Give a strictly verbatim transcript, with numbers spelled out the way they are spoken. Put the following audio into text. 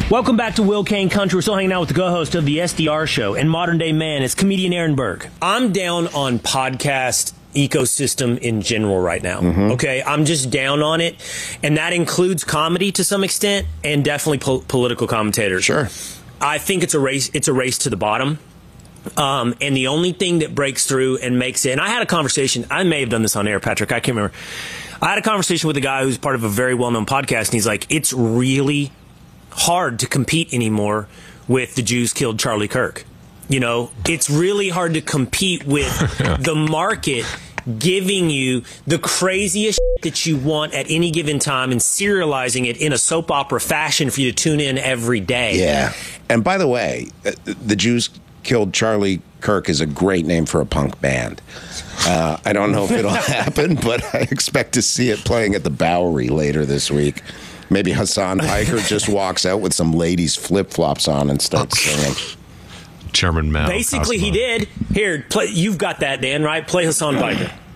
Welcome back to Will Kane Country. We're still hanging out with the co-host of the S D R Show and Modern Day Man. It's comedian Aaron Berg. I'm down on podcast ecosystem in general right now. Mm-hmm. Okay, I'm just down on it, and that includes comedy to some extent, and definitely po- political commentators. Sure, I think it's a race. It's a race to the bottom. Um, and the only thing that breaks through and makes it, and I had a conversation, I may have done this on air, Patrick, I can't remember. I had a conversation with a guy who's part of a very well-known podcast, and he's like, it's really hard to compete anymore with the Jews killed Charlie Kirk. You know, it's really hard to compete with yeah. the market giving you the craziest shit that you want at any given time and serializing it in a soap opera fashion for you to tune in every day. Yeah. And by the way, the Jews killed Charlie Kirk is a great name for a punk band. Uh, I don't know if it'll happen, but I expect to see it playing at the Bowery later this week. Maybe Hassan Piker just walks out with some ladies' flip-flops on and starts singing. Chairman Mao. Basically, Cosmo. He did. Here, play. You've got that, Dan, right? Play Hassan Piker.